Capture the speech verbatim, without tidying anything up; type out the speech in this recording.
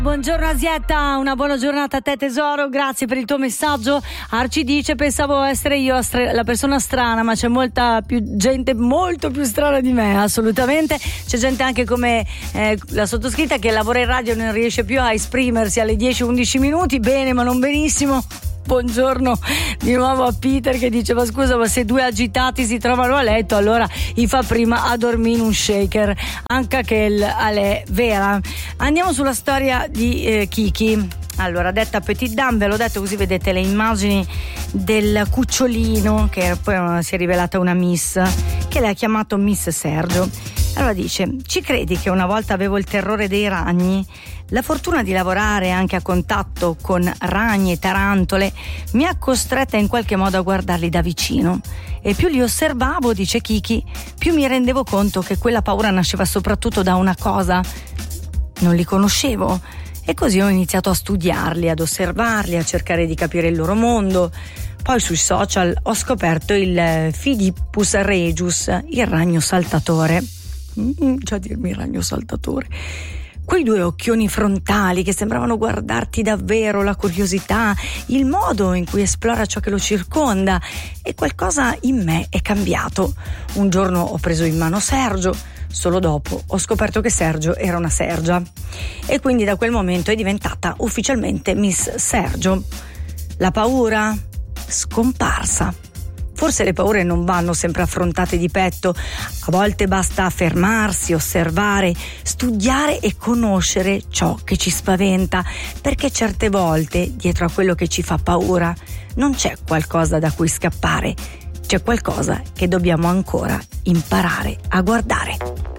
Buongiorno Asietta, una buona giornata a te tesoro, grazie per il tuo messaggio. Arci dice: pensavo essere io la persona strana, ma c'è molta più gente molto più strana di me, assolutamente. C'è gente anche come eh, la sottoscritta che lavora in radio e non riesce più a esprimersi alle dieci undici minuti, bene ma non benissimo. Buongiorno di nuovo a Peter che diceva: scusa, ma se due agitati si trovano a letto, allora gli fa prima a dormire in un shaker. Anche che è vera. Andiamo sulla storia di eh, Kiki. Allora, detta Petit Dame, ve l'ho detto così vedete le immagini del cucciolino, che poi si è rivelata una miss, che le ha chiamato Miss Sergio. Allora dice: ci credi che una volta avevo il terrore dei ragni? La fortuna di lavorare anche a contatto con ragni e tarantole mi ha costretta in qualche modo a guardarli da vicino. E più li osservavo, dice Kiki, più mi rendevo conto che quella paura nasceva soprattutto da una cosa: non li conoscevo. E così ho iniziato a studiarli, ad osservarli, a cercare di capire il loro mondo. Poi sui social ho scoperto il Phidippus regius, il ragno saltatore. Mm, già dirmi il ragno saltatore. Quei due occhioni frontali che sembravano guardarti davvero, la curiosità, il modo in cui esplora ciò che lo circonda, e qualcosa in me è cambiato. Un giorno ho preso in mano Sergio, solo dopo ho scoperto che Sergio era una Sergia, e quindi da quel momento è diventata ufficialmente Miss Sergio. La paura? Scomparsa. Forse le paure non vanno sempre affrontate di petto, a volte basta fermarsi, osservare, studiare e conoscere ciò che ci spaventa, perché certe volte dietro a quello che ci fa paura non c'è qualcosa da cui scappare, c'è qualcosa che dobbiamo ancora imparare a guardare.